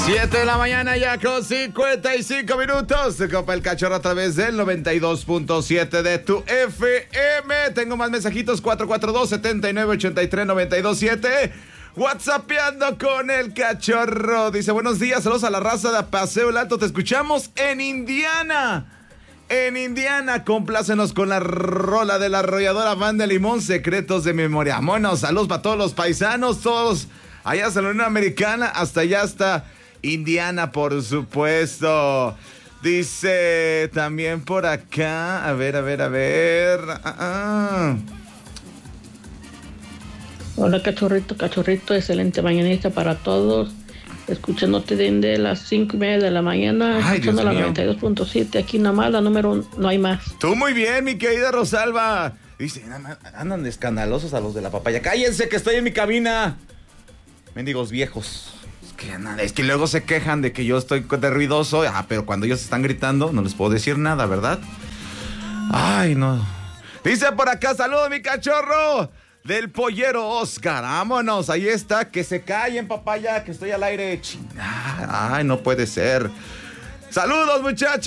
7 de la mañana ya con 55 minutos. Se copa el cachorro a través del 92.7 de tu FM. Tengo más mensajitos. 442-7983-927. WhatsAppeando con el cachorro. Dice, buenos días, saludos a la raza de Paseo el Alto. Te escuchamos en Indiana. En Indiana, complácenos con la rola de la arrolladora Banda Limón, Secretos de Memoria. Bueno, saludos para todos los paisanos, todos allá hasta la Unión Americana, hasta allá hasta Indiana, por supuesto. Dice también por acá, a ver. Hola, cachorrito, excelente mañanita para todos. Escuchándote desde las 5:30 de la mañana, escuchando la 92.7, aquí nomás, la número no hay más. Tú muy bien, mi querida Rosalba. Dice, andan escandalosos a los de la papaya. Cállense que estoy en mi cabina. Mendigos viejos. Es que luego se quejan de que yo estoy de ruidoso. Pero cuando ellos están gritando, no les puedo decir nada, ¿verdad? Ay, no. Dice por acá, saludo mi cachorro. Del pollero Oscar, vámonos, ahí está, que se callen, papaya, que estoy al aire. Ay, no puede ser. Saludos, muchachos.